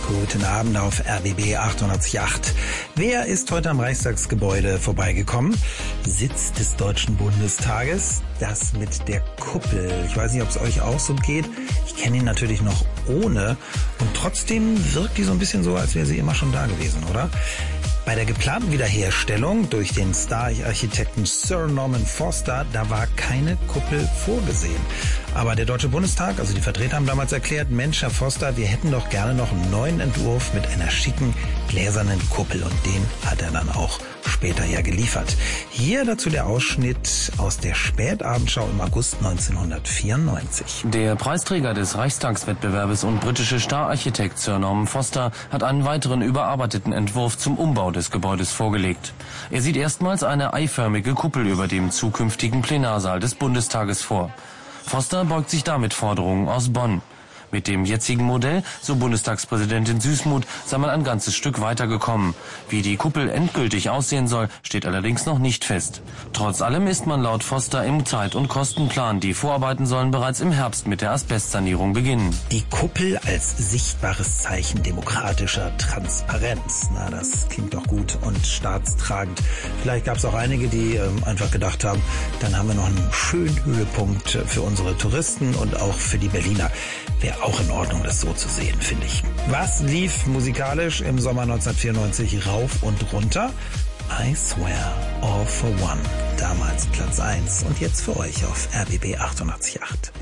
Guten Abend auf RBB 808. Wer ist heute am Reichstagsgebäude vorbeigekommen? Sitz des Deutschen Bundestages, das mit der Kuppel. Ich weiß nicht, ob es euch auch so geht. Ich kenne ihn natürlich noch ohne und trotzdem wirkt die so ein bisschen so, als wäre sie immer schon da gewesen, oder? Bei der geplanten Wiederherstellung durch den Star-Architekten Sir Norman Foster, da war keine Kuppel vorgesehen. Aber der Deutsche Bundestag, also die Vertreter haben damals erklärt, Mensch, Herr Foster, wir hätten doch gerne noch einen neuen Entwurf mit einer schicken, gläsernen Kuppel. Und den hat er dann auch später ja geliefert. Hier dazu der Ausschnitt aus der Spätabendschau im August 1994. Der Preisträger des Reichstagswettbewerbes und britische Star-Architekt Sir Norman Foster hat einen weiteren überarbeiteten Entwurf zum Umbau des Gebäudes vorgelegt. Er sieht erstmals eine eiförmige Kuppel über dem zukünftigen Plenarsaal des Bundestages vor. Foster beugt sich damit Forderungen aus Bonn. Mit dem jetzigen Modell, so Bundestagspräsidentin Süßmuth, sei man ein ganzes Stück weitergekommen. Wie die Kuppel endgültig aussehen soll, steht allerdings noch nicht fest. Trotz allem ist man laut Foster im Zeit- und Kostenplan. Die Vorarbeiten sollen bereits im Herbst mit der Asbestsanierung beginnen. Die Kuppel als sichtbares Zeichen demokratischer Transparenz. Na, das klingt doch gut und staatstragend. Vielleicht gab es auch einige, die einfach gedacht haben, dann haben wir noch einen schönen Höhepunkt für unsere Touristen und auch für die Berliner. Wäre auch in Ordnung, das so zu sehen, finde ich. Was lief musikalisch im Sommer 1994 rauf und runter? I Swear All for One. Damals Platz 1 und jetzt für euch auf RBB 888.